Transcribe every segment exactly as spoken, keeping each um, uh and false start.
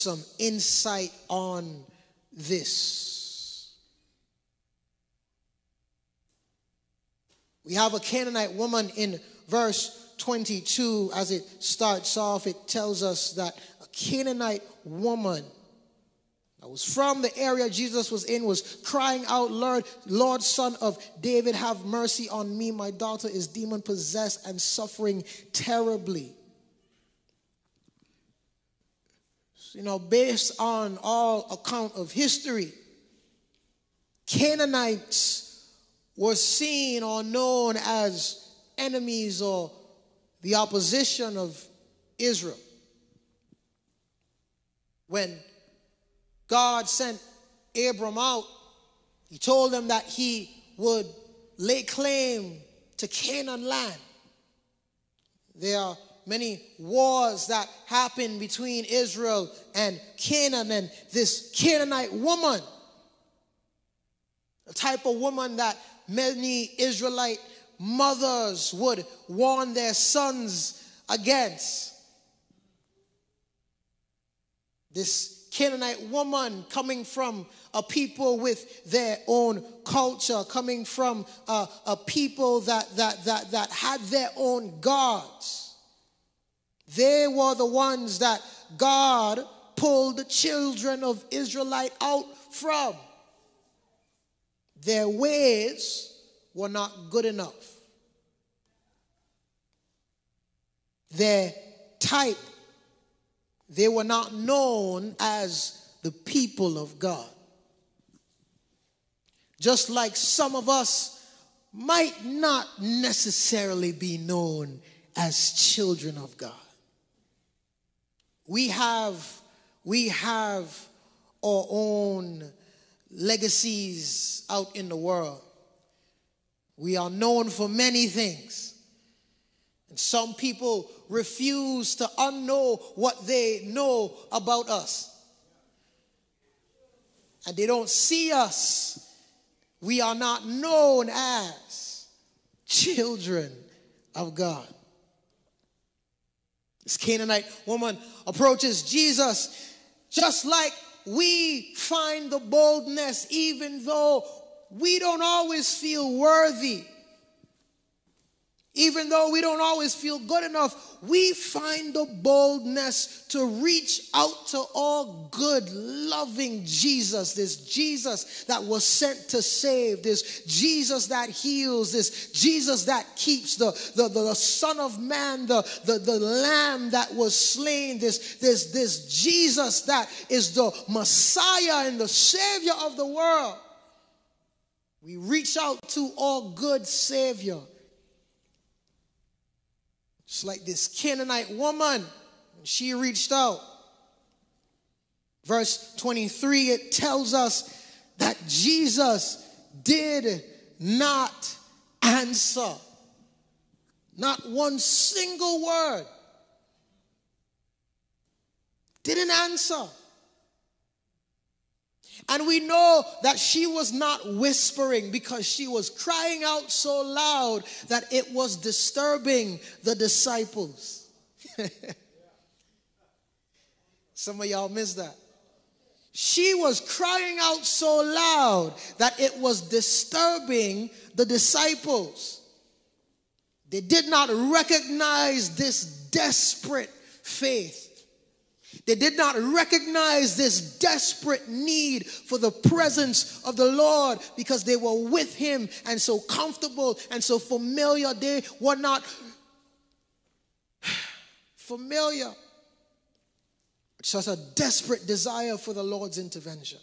some insight on this. We have a Canaanite woman in verse twenty-two. As it starts off, it tells us that a Canaanite woman that was from the area Jesus was in was crying out, Lord, Lord, Son of David, have mercy on me. My daughter is demon-possessed and suffering terribly. You know, based on all account of history, Canaanites were seen or known as enemies or the opposition of Israel. When God sent Abram out, he told them that he would lay claim to Canaan land. There are many wars that happened between Israel and Canaan, and this Canaanite woman, the type of woman that many Israelite mothers would warn their sons against. This Canaanite woman coming from a people with their own culture, coming from a, a people that, that, that, that had their own gods. They were the ones that God pulled the children of Israelite out from. Their ways were not good enough. Their type, they were not known as the people of God. Just like some of us might not necessarily be known as children of God. We have, we have our own legacies out in the world. We are known for many things. And some people refuse to unknow what they know about us. And they don't see us. We are not known as children of God. This Canaanite woman approaches Jesus just like we find the boldness, even though we don't always feel worthy. Even though we don't always feel good enough, we find the boldness to reach out to our good, loving Jesus. This Jesus that was sent to save. This Jesus that heals. This Jesus that keeps. The, the, the, the Son of Man, the, the, the Lamb that was slain. This, this, this Jesus that is the Messiah and the Savior of the world. We reach out to our good Savior. It's like this Canaanite woman, she reached out. Verse twenty-three, it tells us that Jesus did not answer. Not one single word. Didn't answer. And we know that she was not whispering because she was crying out so loud that it was disturbing the disciples. Some of y'all missed that. She was crying out so loud that it was disturbing the disciples. They did not recognize this desperate faith. They did not recognize this desperate need for the presence of the Lord because they were with him and so comfortable and so familiar. They were not familiar. It's just a desperate desire for the Lord's intervention.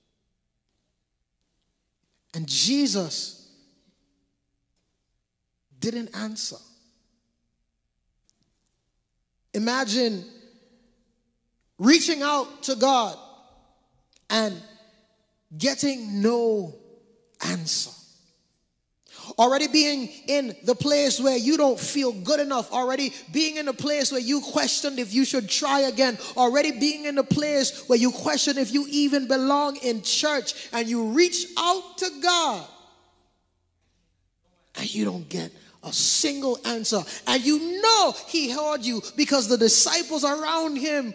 And Jesus didn't answer. Imagine reaching out to God and getting no answer. Already being in the place where you don't feel good enough. Already being in a place where you questioned if you should try again. Already being in a place where you question if you even belong in church. And you reach out to God and you don't get a single answer. And you know he heard you because the disciples around him